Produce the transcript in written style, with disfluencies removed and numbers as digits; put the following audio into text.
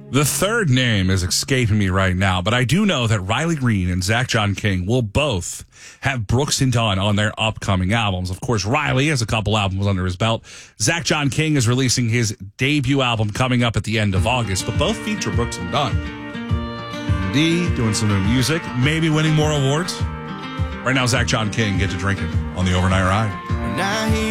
The third name is escaping me right now, but I do know that Riley Green and Zach John King will both have Brooks and Dunn on their upcoming albums. Of course, Riley has a couple albums under his belt. Zach John King is releasing his debut album coming up at the end of August, but both feature Brooks and Dunn. D doing some new music, maybe winning more awards. Right now, Zach John King get to drinking on the Overnight Ride.